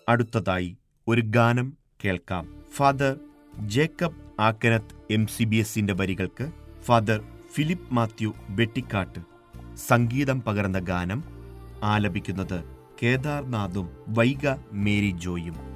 അടുത്തതായി ഒരു ഗാനം കേൾക്കാം. ഫാദർ ജേക്കബ് ആക്കനത്ത് MCBSന്റെ വരികൾക്ക് ഫാദർ ഫിലിപ്പ് മാത്യു വെട്ടിക്കാട്ട് സംഗീതം പകർന്ന ഗാനം ആലപിക്കുന്നത് കേദാർനാഥും വൈഗ മേരി ജോയും.